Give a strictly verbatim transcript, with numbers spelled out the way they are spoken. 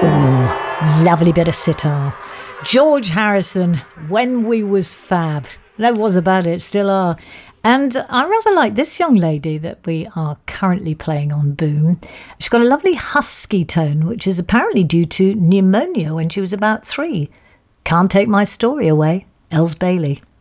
Oh, lovely bit of sitar. George Harrison, When We Was Fab. That was about it, still are. And I rather like this young lady that we are currently playing on Boom. She's got a lovely husky tone, which is apparently due to pneumonia when she was about three. Can't Take My Story Away, Els Bailey.